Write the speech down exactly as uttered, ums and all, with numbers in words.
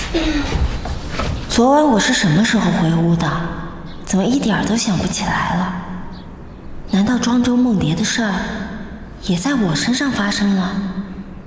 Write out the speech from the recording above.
昨晚我是什么时候回屋的？怎么一点儿都想不起来了？难道庄周梦蝶的事儿也在我身上发生了？